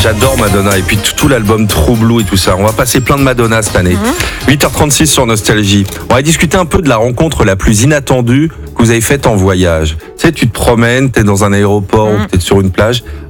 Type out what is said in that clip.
J'adore Madonna et puis tout l'album True Blue et tout ça. On va passer plein de Madonna cette année. 8h36 sur Nostalgie. On va discuter un peu de la rencontre la plus inattendue que vous avez faite en voyage. Tu sais, tu te promènes, t'es dans un aéroport ou t'es sur une plage.